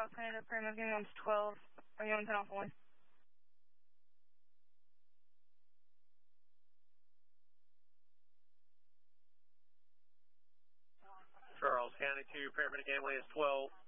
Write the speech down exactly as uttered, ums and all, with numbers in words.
South Canada, Paramount Game twelve. Are you on ten Alpha one? Charles County two, Paramount Game is twelve.